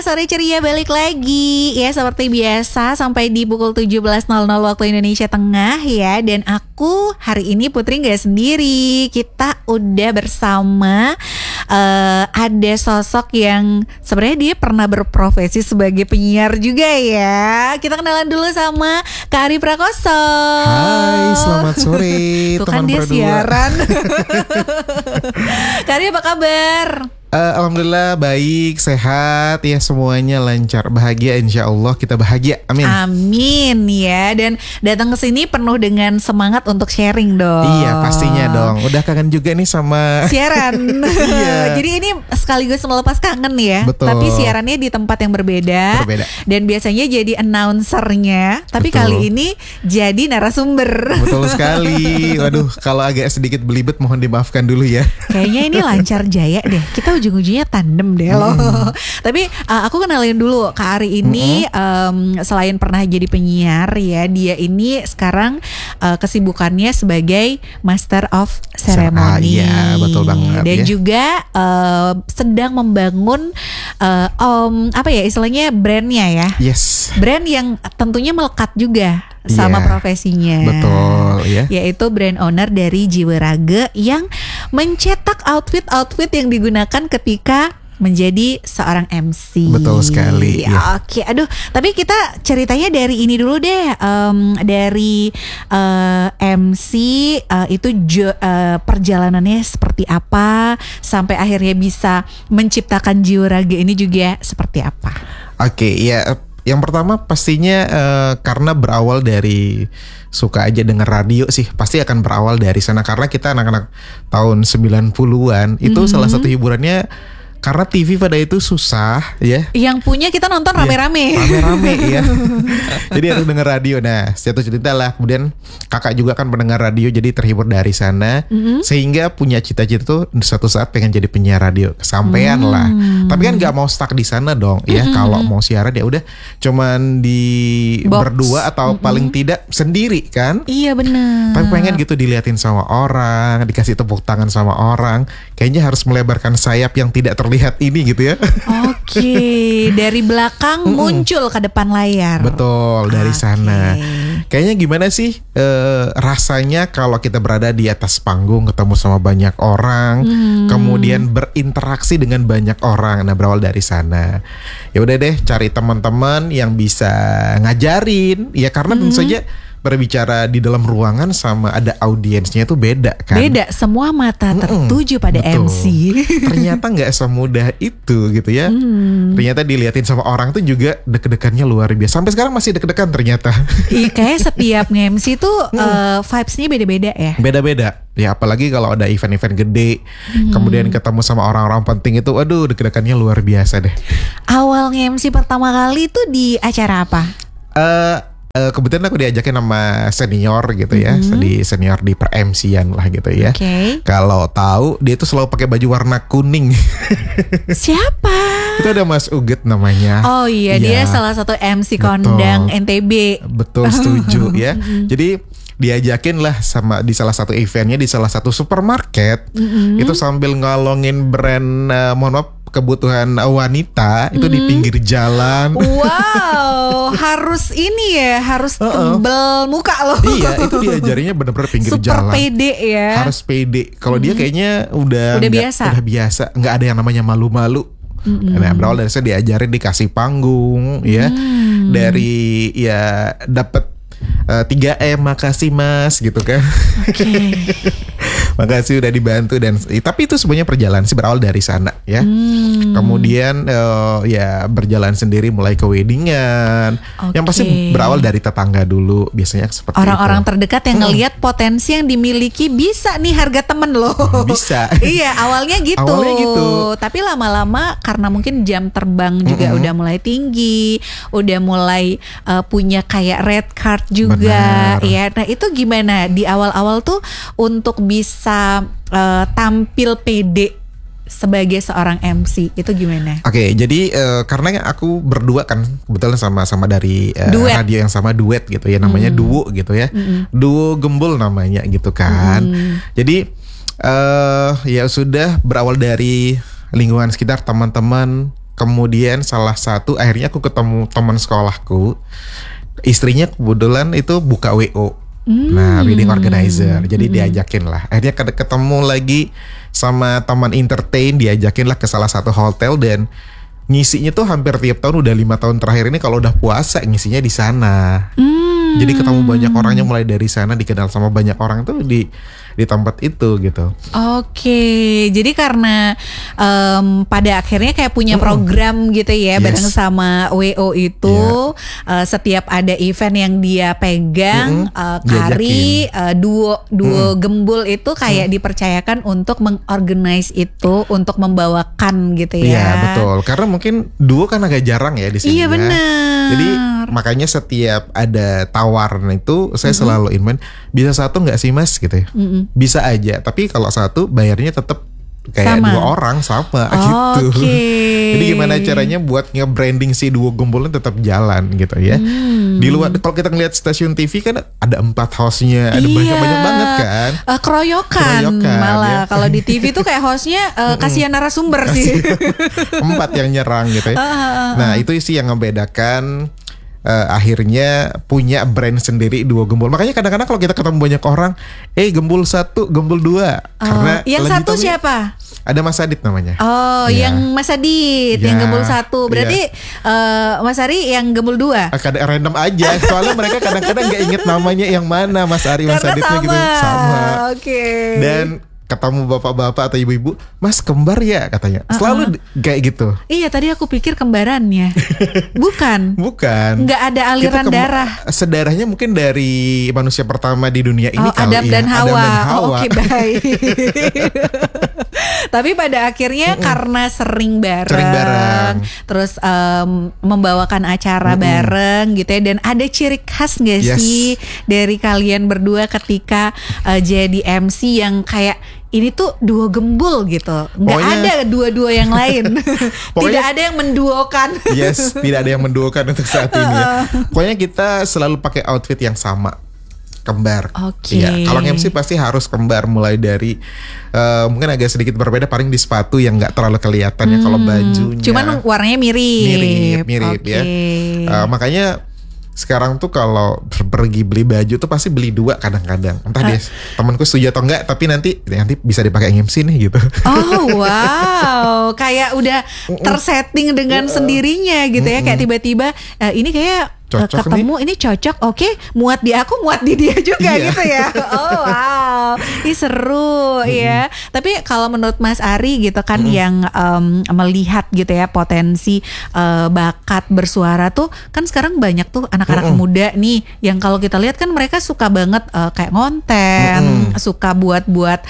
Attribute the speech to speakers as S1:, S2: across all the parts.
S1: Sore ceria balik lagi ya seperti biasa sampai di pukul 17.00 waktu Indonesia Tengah ya. Dan aku hari ini Putri gak sendiri. Kita udah bersama ada sosok yang sebenarnya dia pernah berprofesi sebagai penyiar juga ya. Kita kenalan dulu sama Kak Ari Prakoso.
S2: Hai, selamat sore.
S1: Tuh kan dia siaran. Kak Ari apa kabar?
S2: Alhamdulillah baik, sehat ya, semuanya lancar, bahagia, insya Allah kita bahagia, amin.
S1: Amin ya. Dan datang ke sini penuh dengan semangat untuk sharing dong.
S2: Iya pastinya dong. Udah kangen juga nih sama
S1: siaran.
S2: Iya.
S1: Jadi ini sekaligus melepas kangen ya.
S2: Betul.
S1: Tapi siarannya di tempat yang berbeda. Dan biasanya jadi announcernya. Tapi
S2: Betul.
S1: kali ini jadi narasumber.
S2: Betul sekali. Waduh, kalau agak sedikit belibet mohon dimaafkan dulu ya.
S1: Kayaknya ini lancar jaya deh. Kita ujung-ujungnya tandem deh loh. Tapi aku kenalin dulu Kak Ari ini selain pernah jadi penyiar ya, dia ini sekarang kesibukannya sebagai Master of Ceremony.
S2: Iya, betul banget.
S1: Dan
S2: ya.
S1: juga sedang membangun apa ya istilahnya brandnya ya.
S2: Yes.
S1: Brand yang tentunya melekat juga sama
S2: Iya,
S1: profesinya.
S2: betul ya.
S1: Yaitu brand owner dari Jiwaraga yang mencetak outfit-outfit yang digunakan ketika menjadi seorang MC.
S2: Betul sekali ya.
S1: Oke, aduh, tapi kita ceritanya dari ini dulu deh. Dari MC itu perjalanannya seperti apa sampai akhirnya bisa menciptakan Jiwaraga ini juga seperti apa?
S2: Oke, ya. Yang pertama pastinya karena berawal dari suka aja denger radio sih. Pasti akan berawal dari sana. Karena kita anak-anak tahun 90-an itu salah satu hiburannya, karena TV pada itu susah ya.
S1: Yang punya kita nonton rame-rame.
S2: Rame-rame ya. Jadi harus denger radio. Nah, satu cerita lah. Kemudian kakak juga kan pendengar radio, jadi terhibur dari sana. Sehingga punya cita-cita tuh suatu saat pengen jadi penyiar radio. Kesampean lah. Tapi kan gak mau stuck di sana dong ya. Kalau mau siaran ya udah cuman di berdua atau paling tidak sendiri kan.
S1: Iya benar.
S2: Tapi pengen gitu diliatin sama orang, dikasih tepuk tangan sama orang. Kayaknya harus melebarkan sayap yang tidak terlihat ini gitu ya.
S1: Oke, dari belakang muncul ke depan layar.
S2: Betul, dari sana. Kayaknya gimana sih rasanya kalau kita berada di atas panggung, ketemu sama banyak orang, kemudian berinteraksi dengan banyak orang. Nah, berawal dari sana. Ya udah deh, cari teman-teman yang bisa ngajarin. Ya karena tentu saja berbicara di dalam ruangan sama ada audiensnya itu beda kan.
S1: Beda, semua mata tertuju pada
S2: betul.
S1: MC.
S2: Ternyata gak semudah itu gitu ya. Ternyata diliatin sama orang tuh juga deg-degannya luar biasa. Sampai sekarang masih deg-degan ternyata.
S1: Iya, kayak setiap nge-MC tuh vibes-nya beda-beda ya.
S2: Beda-beda. Ya apalagi kalau ada event-event gede, kemudian ketemu sama orang-orang penting itu, aduh deg-degannya luar biasa deh.
S1: Awal nge-MC pertama kali tuh di acara apa?
S2: Kebetulan aku diajakin sama senior gitu ya, di senior di per-MC-an lah gitu ya. Kalau tahu dia tuh selalu pakai baju warna kuning.
S1: Siapa?
S2: Itu ada Mas Uget namanya.
S1: Oh iya, dia salah satu MC kondang NTB.
S2: Betul, setuju ya. Jadi diajakin lah sama di salah satu eventnya di salah satu supermarket. Itu sambil ngalongin brand mohon maaf kebutuhan wanita itu di pinggir jalan.
S1: Wow, harus ini ya, harus tebel muka loh.
S2: Iya, itu diajarinya benar-benar pinggir
S1: Super
S2: jalan.
S1: pede ya.
S2: Harus pede. Kalau dia kayaknya udah biasa, nggak ada yang namanya malu-malu. Nah, berawal dari saya diajarin, dikasih panggung ya. Dari ya dapat 3M, makasih Mas gitu kan. Makasih udah dibantu. Dan tapi itu sebenarnya perjalanan sih berawal dari sana ya. Kemudian ya berjalan sendiri mulai ke weddingan. Yang pasti berawal dari tetangga dulu biasanya seperti
S1: orang-orang
S2: itu.
S1: terdekat yang ngelihat potensi yang dimiliki, bisa nih harga temen loh.
S2: Bisa.
S1: Iya, awalnya gitu. Tapi lama-lama karena mungkin jam terbang juga udah mulai tinggi, udah mulai punya kayak red card juga. Ya, nah itu gimana di awal-awal tuh untuk bisa tampil pede sebagai seorang MC itu gimana?
S2: Oke, jadi karena aku berdua kan kebetulan sama-sama dari radio yang sama, duet gitu ya, namanya duo gitu ya. Duo Gembul namanya gitu kan. Jadi ya sudah berawal dari lingkungan sekitar, teman-teman, kemudian salah satu akhirnya aku ketemu teman sekolahku, istrinya kebetulan itu buka WO. Nah, wedding organizer. Jadi diajakin lah. Akhirnya ketemu lagi sama teman entertain, diajakin lah ke salah satu hotel dan ngisinya tuh hampir tiap tahun, udah 5 tahun terakhir ini kalau udah puasa ngisinya di sana. Jadi ketemu banyak orangnya, mulai dari sana dikenal sama banyak orang tuh di tempat itu gitu.
S1: Oke, jadi karena pada akhirnya kayak punya program gitu ya, bareng sama WO itu, setiap ada event yang dia pegang, Kari duo gembul itu kayak dipercayakan untuk mengorganize itu, untuk membawakan gitu ya.
S2: Iya betul, karena mungkin duo kan agak jarang ya di sini.
S1: Iya benar.
S2: Jadi makanya setiap ada tawaran itu saya selalu inmen, bisa satu nggak sih mas gitu ya. Bisa aja, tapi kalau satu bayarnya tetap kayak
S1: sama.
S2: 2 orang sama gitu. Jadi gimana caranya buat nge-branding si duo gembulnya tetap jalan gitu ya. Di luar kalau kita ngeliat stasiun TV kan ada 4 hostnya, ada banyak banget kan.
S1: Keroyokan malah ya. Kalau di TV tuh kayak hostnya kasihan narasumber sih.
S2: 4 yang nyerang gitu ya. Nah itu sih yang membedakan. Akhirnya punya brand sendiri duo gembul. Makanya kadang-kadang kalau kita ketemu banyak orang, gembul 1, gembul 2. Karena
S1: yang satu siapa?
S2: Ada Mas Adit namanya.
S1: Yang Mas Adit yang gembul 1. Berarti Mas Ari yang gembul 2.
S2: Kadang random aja. Soalnya mereka kadang-kadang gak inget namanya yang mana, Mas Ari, Mas Aditnya gitu. Sama.
S1: Oke.
S2: Dan ketemu bapak-bapak atau ibu-ibu, mas kembar ya katanya. Selalu kayak gitu.
S1: Iya, tadi aku pikir kembarannya. Bukan.
S2: Nggak
S1: ada aliran darah.
S2: Sedarahnya mungkin dari manusia pertama di dunia ini kali
S1: Adam dan Hawa. Oke, baik. Tapi pada akhirnya karena sering bareng. Terus membawakan acara bareng gitu ya. Dan ada ciri khas gak sih dari kalian berdua ketika jadi MC yang kayak ini tuh duo gembul gitu. Nggak ada dua-dua yang lain. Tidak ada yang menduokan.
S2: Yes, tidak ada yang menduokan untuk saat ini ya. Pokoknya kita selalu pakai outfit yang sama, kembar.
S1: Oke.
S2: Ya, kalau MC pasti harus kembar, mulai dari mungkin agak sedikit berbeda paling di sepatu yang nggak terlalu kelihatan ya, kalau bajunya.
S1: Cuman warnanya mirip
S2: ya. Makanya sekarang tuh kalau pergi beli baju tuh pasti beli 2 kadang-kadang. Entah dia temanku setuju atau enggak, tapi nanti bisa dipakai MC nih gitu.
S1: Oh wow, kayak udah tersetting dengan sendirinya gitu ya. Kayak tiba-tiba ini kayak cocok ketemu nih. Ini cocok, oke, muat di aku, muat di dia juga gitu ya. Oh wow, ini seru ya. Tapi kalau menurut Mas Ari gitu kan, yang melihat gitu ya potensi bakat bersuara tuh kan sekarang banyak tuh anak-anak muda nih yang kalau kita lihat kan mereka suka banget kayak konten, suka buat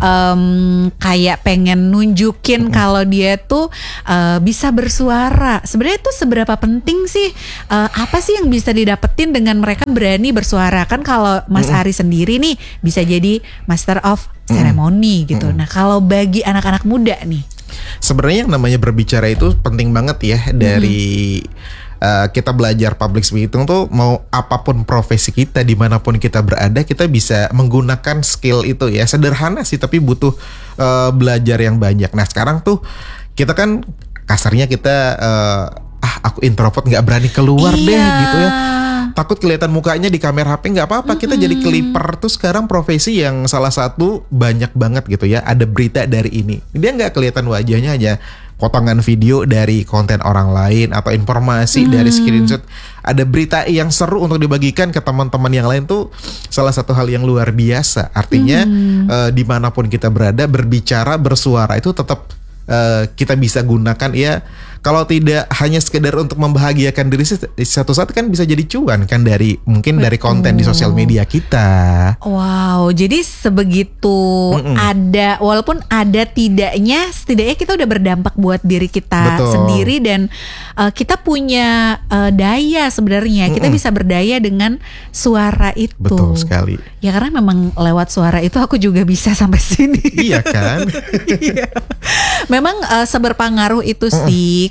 S1: kayak pengen nunjukin kalau dia tuh bisa bersuara. Sebenarnya itu seberapa penting sih? Apa sih yang bisa didapetin dengan mereka berani bersuara? Kan kalau Mas Ari sendiri nih bisa jadi master of ceremony gitu. Nah kalau bagi anak-anak muda nih,
S2: sebenarnya yang namanya berbicara itu penting banget ya. Dari kita belajar public speaking tuh, mau apapun profesi kita, dimanapun kita berada, kita bisa menggunakan skill itu ya. Sederhana sih tapi butuh belajar yang banyak. Nah sekarang tuh kita kan kasarnya kita aku introvert, nggak berani keluar deh gitu ya. Takut kelihatan mukanya di kamera HP, nggak apa-apa. Kita jadi clipper tuh sekarang profesi yang salah satu banyak banget gitu ya. Ada berita dari ini, dia nggak kelihatan wajahnya, aja potongan video dari konten orang lain atau informasi dari screenshot. Ada berita yang seru untuk dibagikan ke teman-teman yang lain tuh salah satu hal yang luar biasa. Artinya dimanapun kita berada, berbicara, bersuara itu tetap kita bisa gunakan ya. Kalau tidak hanya sekedar untuk membahagiakan diri, satu saat kan bisa jadi cuan kan dari mungkin dari konten di sosial media kita.
S1: Wow, jadi sebegitu ada, walaupun ada tidaknya, setidaknya kita udah berdampak buat diri kita sendiri. Dan kita punya daya sebenarnya. Kita bisa berdaya dengan suara itu.
S2: Betul sekali.
S1: Ya karena memang lewat suara itu aku juga bisa sampai sini.
S2: Iya kan.
S1: Memang seberpengaruh itu sih.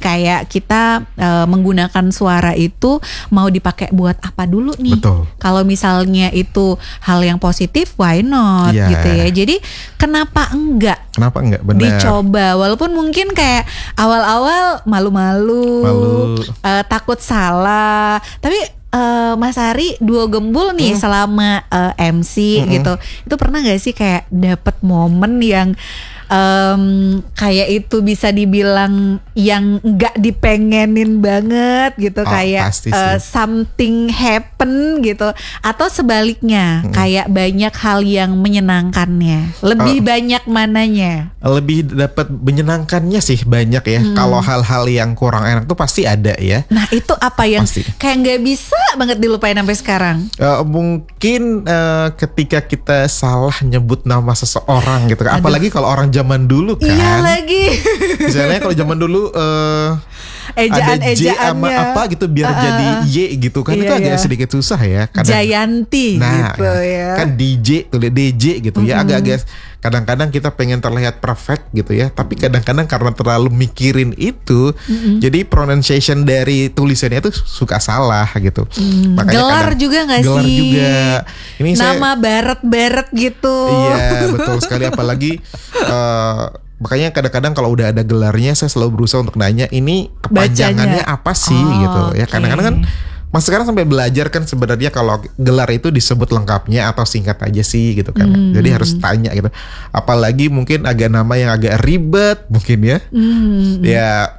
S1: kayak kita menggunakan suara itu mau dipakai buat apa dulu nih.
S2: Betul.
S1: Kalau misalnya itu hal yang positif, why not gitu ya. Jadi kenapa enggak?
S2: Kenapa enggak? Benar.
S1: Dicoba, walaupun mungkin kayak awal-awal malu-malu, takut salah. Tapi Mas Ari duo gembul nih selama MC gitu. Itu pernah gak sih kayak dapet momen yang kayak itu bisa dibilang yang nggak dipengenin banget gitu, kayak something happen gitu, atau sebaliknya kayak banyak hal yang menyenangkannya, lebih banyak mananya?
S2: Lebih dapat menyenangkannya sih banyak ya. Kalau hal-hal yang kurang enak tuh pasti ada ya.
S1: Nah itu apa yang kayak nggak bisa banget dilupain sampai sekarang?
S2: Mungkin ketika kita salah nyebut nama seseorang gitu, apalagi kalau orang zaman dulu kan.
S1: Iya lagi.
S2: Misalnya kalau zaman dulu ada J sama apa gitu biar jadi Y gitu kan, itu agak sedikit susah ya.
S1: Jayanti gitu ya.
S2: Kan DJ tulis DJ gitu ya, agak-agak kadang-kadang kita pengen terlihat perfect gitu ya, tapi kadang-kadang karena terlalu mikirin itu, jadi pronunciation dari tulisannya itu suka salah gitu. Makanya
S1: gelar juga nggak sih?
S2: Gelar juga. Ini
S1: nama baret-baret gitu.
S2: Iya betul sekali, apalagi makanya kadang-kadang kalau udah ada gelarnya saya selalu berusaha untuk nanya ini kepanjangannya apa sih gitu ya. Kadang-kadang kan Mas sekarang sampai belajar kan sebenarnya kalau gelar itu disebut lengkapnya atau singkat aja sih gitu kan. Jadi harus tanya gitu. Apalagi mungkin agak nama yang agak ribet mungkin ya. Ya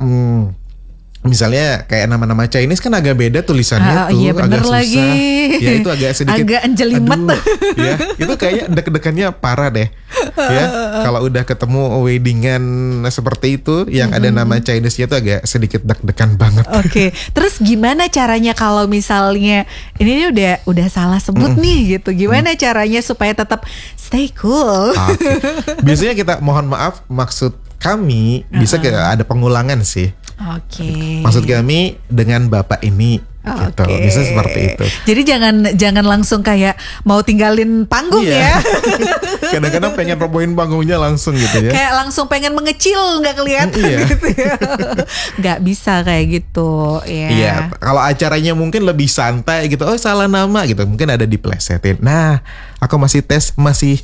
S2: misalnya kayak nama-nama Chinese kan agak beda tulisannya tuh,
S1: iya bener
S2: agak susah.
S1: lagi.
S2: Ya itu agak sedikit
S1: agak anjelimet.
S2: Ya, itu kayaknya deg-degannya parah deh. Ya, kalau udah ketemu weddingan seperti itu yang ada nama Chinese-nya tuh agak sedikit deg-degan banget.
S1: Oke. Terus gimana caranya kalau misalnya ini udah salah sebut nih gitu. Gimana caranya supaya tetap stay cool?
S2: Biasanya kita mohon maaf, maksud kami bisa ada pengulangan sih. Maksud kami dengan bapak ini gitu. Bisa seperti itu.
S1: Jadi jangan langsung kayak mau tinggalin panggung ya.
S2: Kadang-kadang pengen robohin panggungnya langsung gitu ya.
S1: Kayak langsung pengen mengecil nggak kelihatan gitu ya. Nggak bisa kayak gitu ya.
S2: Iya. Kalau acaranya mungkin lebih santai gitu. Oh salah nama gitu. Mungkin ada diplesetin. Nah, aku masih tes masih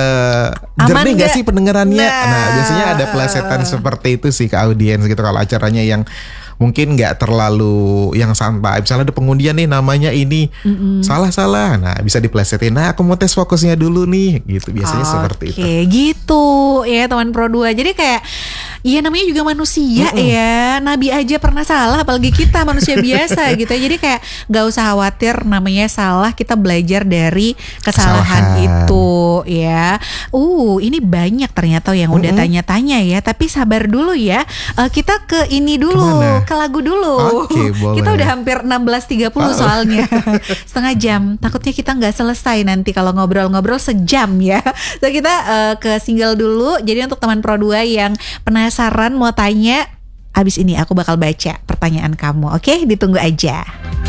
S2: jernih nggak sih pendengarannya? Nah, biasanya ada plesetan seperti itu sih ke audiens gitu. Kalau acaranya yang mungkin nggak terlalu yang santai, misalnya ada pengundian nih namanya ini salah-salah, nah bisa diplesetin. Nah aku mau tes fokusnya dulu nih, gitu biasanya seperti itu.
S1: Oke, gitu ya teman Pro 2. Jadi kayak iya namanya juga manusia ya. Nabi aja pernah salah, apalagi kita manusia biasa gitu. Jadi kayak nggak usah khawatir namanya salah, kita belajar dari kesalahan itu ya. Ini banyak ternyata yang udah tanya-tanya ya. Tapi sabar dulu ya. Kita ke ini dulu.
S2: Kemana?
S1: Ke lagu dulu.
S2: Boleh.
S1: Kita udah hampir 16.30 soalnya. Setengah jam. Takutnya kita nggak selesai nanti kalau ngobrol-ngobrol sejam ya. So kita ke single dulu. Jadi untuk teman Pro 2 yang penasaran mau tanya, abis ini aku bakal baca pertanyaan kamu. Oke, ditunggu aja.